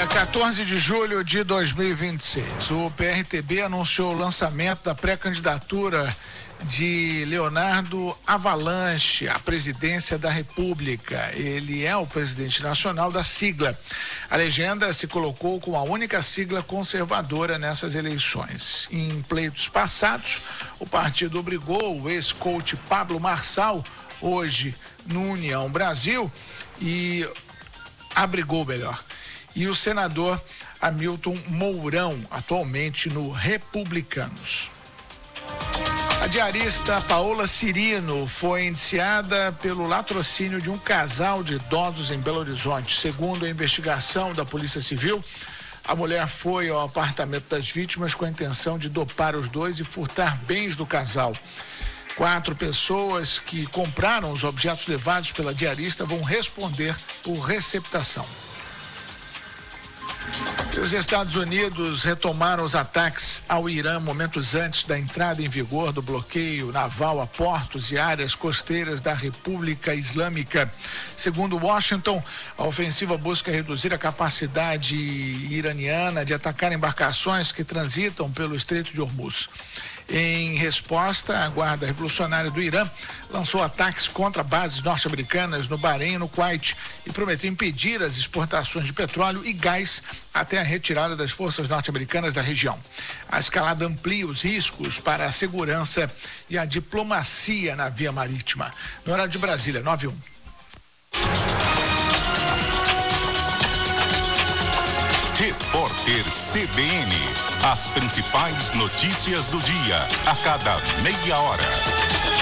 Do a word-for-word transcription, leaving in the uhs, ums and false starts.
Dia quatorze de julho de dois mil e vinte e seis, o P R T B anunciou o lançamento da pré-candidatura de Leonardo Avalanche à presidência da República. Ele é o presidente nacional da sigla. A legenda se colocou com a única sigla conservadora nessas eleições. Em pleitos passados, o partido obrigou o ex-coach Pablo Marçal, hoje no União Brasil, e abrigou melhor. E o senador Hamilton Mourão, atualmente no Republicanos. A diarista Paola Cirino foi indiciada pelo latrocínio de um casal de idosos em Belo Horizonte. Segundo a investigação da Polícia Civil, a mulher foi ao apartamento das vítimas com a intenção de dopar os dois e furtar bens do casal. Quatro pessoas que compraram os objetos levados pela diarista vão responder por receptação. Os Estados Unidos retomaram os ataques ao Irã momentos antes da entrada em vigor do bloqueio naval a portos e áreas costeiras da República Islâmica. Segundo Washington, a ofensiva busca reduzir a capacidade iraniana de atacar embarcações que transitam pelo Estreito de Hormuz. Em resposta, a Guarda Revolucionária do Irã lançou ataques contra bases norte-americanas no Bahrein e no Kuwait e prometeu impedir as exportações de petróleo e gás até a retirada das forças norte-americanas da região. A escalada amplia os riscos para a segurança e a diplomacia na via marítima. No horário de Brasília, nove e um. Repórter C B N. As principais notícias do dia, a cada meia hora.